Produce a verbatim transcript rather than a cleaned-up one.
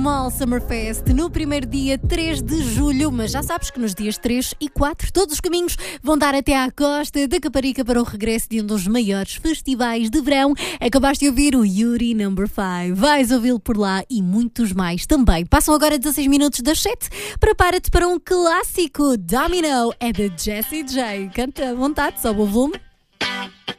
Mall Summer Fest no primeiro dia três de julho, mas já sabes que nos dias três e quatro todos os caminhos vão dar até à costa da Caparica para o regresso de um dos maiores festivais de verão. Acabaste de ouvir o Yuri Number five. Vais ouvi-lo por lá e muitos mais também. Passam agora dezasseis minutos das sete. Prepara-te para um clássico. Domino é de Jessie J. Canta à vontade, sobe o volume.